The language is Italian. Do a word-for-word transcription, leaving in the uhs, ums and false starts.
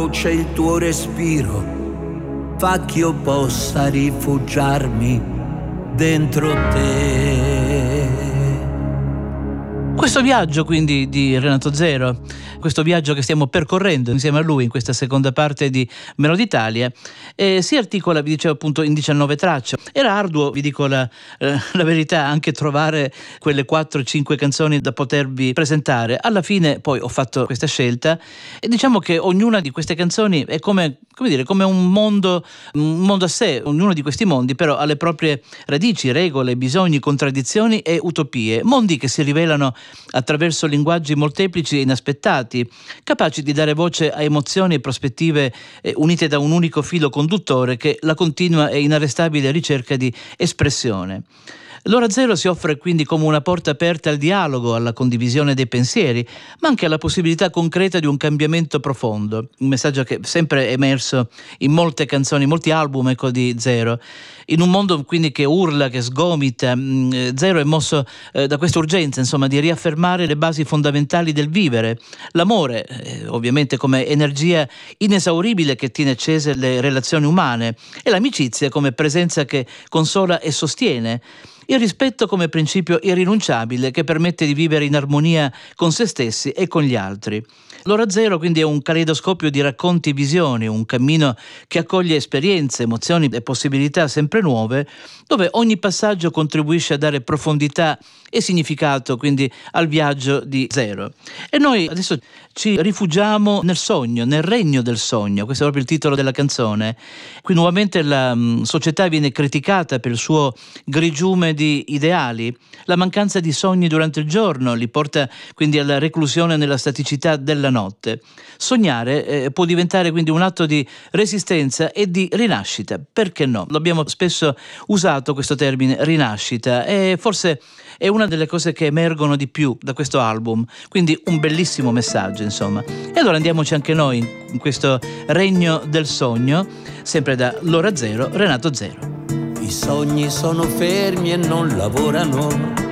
voce, il tuo respiro fa che io possa rifugiarmi dentro te. Questo viaggio quindi di Renato Zero, questo viaggio che stiamo percorrendo insieme a lui in questa seconda parte di Melody Italia, eh, si articola, vi dicevo appunto, in diciannove tracce. Era arduo, vi dico la, eh, la verità, anche trovare quelle quattro cinque canzoni da potervi presentare. Alla fine poi ho fatto questa scelta e diciamo che ognuna di queste canzoni è come, come dire, come un mondo, un mondo a sé. Ognuno di questi mondi però ha le proprie radici, regole, bisogni, contraddizioni e utopie. Mondi che si rivelano attraverso linguaggi molteplici e inaspettati, capaci di dare voce a emozioni e prospettive eh, unite da un unico filo conduttore che la continua e inarrestabile ricerca di espressione. L'ora zero si offre quindi come una porta aperta al dialogo, alla condivisione dei pensieri, ma anche alla possibilità concreta di un cambiamento profondo, un messaggio che è sempre emerso in molte canzoni, molti album ecco, di Zero. In un mondo quindi che urla, che sgomita, mh, Zero è mosso eh, da questa urgenza, insomma, di riaffermare le basi fondamentali del vivere, l'amore, eh, ovviamente come energia inesauribile che tiene accese le relazioni umane, e l'amicizia come presenza che consola e sostiene, il rispetto come principio irrinunciabile che permette di vivere in armonia con se stessi e con gli altri. L'ora zero quindi è un caleidoscopio di racconti e visioni, un cammino che accoglie esperienze, emozioni e possibilità sempre nuove, dove ogni passaggio contribuisce a dare profondità e significato quindi al viaggio di Zero. E noi adesso ci rifugiamo nel sogno, nel regno del sogno. Questo è proprio il titolo della canzone. Qui nuovamente la mh, società viene criticata per il suo grigiume di ideali. La mancanza di sogni durante il giorno li porta quindi alla reclusione nella staticità della notte. Sognare eh, può diventare quindi un atto di resistenza e di rinascita. Perché no? L'abbiamo spesso usato questo termine, rinascita, e forse è una delle cose che emergono di più da questo album, quindi un bellissimo messaggio, insomma. E allora andiamoci anche noi in questo regno del sogno, sempre da L'ora zero, Renato Zero. I sogni sono fermi e non lavorano,